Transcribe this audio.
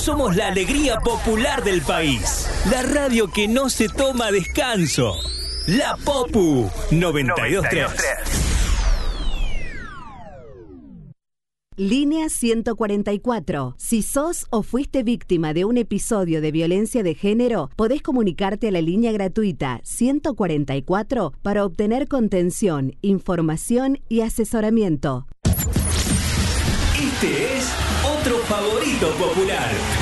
Somos la alegría popular del país. La radio que no se toma descanso. La Popu 92.3. Línea 144. Si sos o fuiste víctima de un episodio de violencia de género, podés comunicarte a la línea gratuita 144 para obtener contención, información y asesoramiento. Este es otro favorito popular.